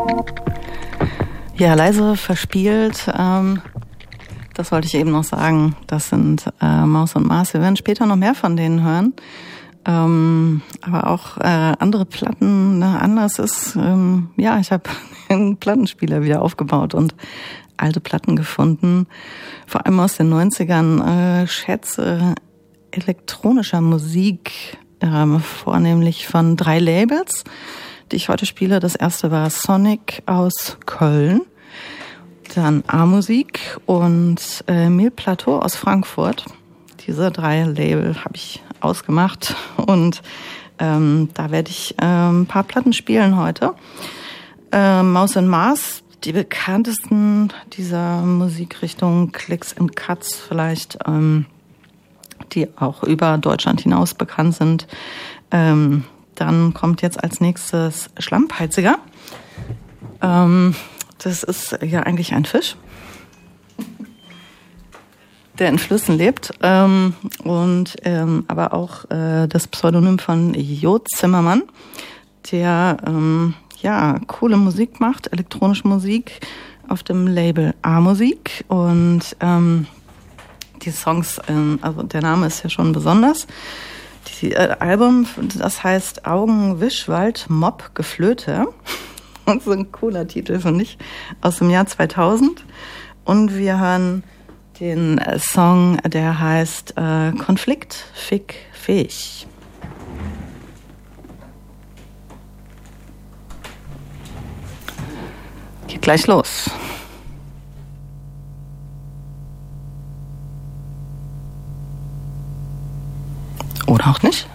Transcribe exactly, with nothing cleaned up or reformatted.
Ja, leise verspielt, ähm, das wollte ich eben noch sagen. Das sind äh, Maus und Mars. Wir werden später noch mehr von denen hören. Ähm, aber auch äh, andere Platten, ne, anders ist, ähm, ja, ich habe einen Plattenspieler wieder aufgebaut und alte Platten gefunden, vor allem aus den neunzigern, äh, Schätze elektronischer Musik, äh, vornehmlich von drei Labels, die ich heute spiele. Das erste war Sonic aus Köln, dann A-Musik und äh, Mille Plateau aus Frankfurt. Diese drei Label habe ich ausgemacht und ähm, da werde ich äh, ein paar Platten spielen heute. Äh, Maus und Mars, die bekanntesten dieser Musikrichtung, Clicks and Cuts vielleicht, ähm, die auch über Deutschland hinaus bekannt sind. Ähm, dann kommt jetzt als nächstes Schlammpeiziger. Ähm, das ist ja eigentlich ein Fisch, der in Flüssen lebt, ähm, und ähm, aber auch äh, das Pseudonym von Jo Zimmermann, der ähm, ja coole Musik macht, elektronische Musik auf dem Label A-Musik und ähm, die Songs, ähm, also der Name ist ja schon besonders. Die äh, Album, das heißt Augenwischwald Mob Geflöte. Und so ein cooler Titel, finde ich, aus dem Jahr zweitausend. Und wir hören den Song, der heißt äh, Konflikt, Fick, Fähig. Geht gleich los. Oder auch nicht.